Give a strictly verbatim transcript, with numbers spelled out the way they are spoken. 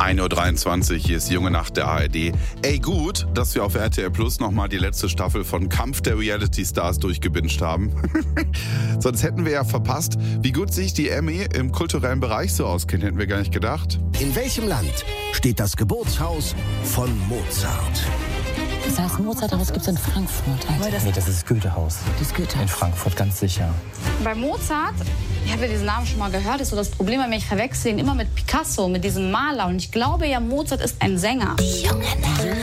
ein Uhr dreiundzwanzig, hier ist Junge Nacht der A R D. Ey, gut, dass wir auf R T L Plus nochmal die letzte Staffel von Kampf der Reality Stars durchgebinged haben. Sonst hätten wir ja verpasst, wie gut sich die Emmy im kulturellen Bereich so auskennt, hätten wir gar nicht gedacht. In welchem Land steht das Geburtshaus von Mozart? Das heißt, Mozarthaus gibt es in Frankfurt. Das nee, das ist das Goethehaus. Das Goethehaus. In Frankfurt, ganz sicher. Bei Mozart, ich habe ja diesen Namen schon mal gehört, ist so das Problem, wenn ich verwechsel ihn immer mit Picasso, mit diesem Maler. Und ich glaube ja, Mozart ist ein Sänger. Die Junge Nacht.